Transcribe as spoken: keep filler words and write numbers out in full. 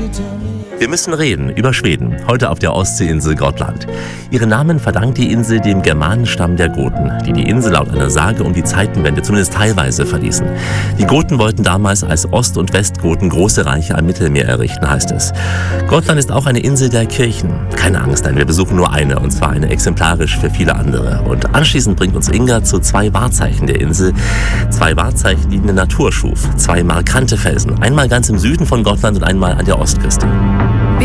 Wir müssen reden über Schweden, heute auf der Ostseeinsel Gotland. Ihren Namen verdankt die Insel dem Germanenstamm der Goten, die die Insel laut einer Sage um die Zeitenwende zumindest teilweise verließen. Die Goten wollten damals als Ost- und Westgoten große Reiche am Mittelmeer errichten, heißt es. Gotland ist auch eine Insel der Kirchen. Keine Angst, nein, wir besuchen nur eine, und zwar eine exemplarisch für viele andere. Und anschließend bringt uns Inga zu zwei Wahrzeichen der Insel. Zwei Wahrzeichen, die eine Natur schuf. Zwei markante Felsen. Einmal ganz im Süden von Gotland und einmal an der Ostküste.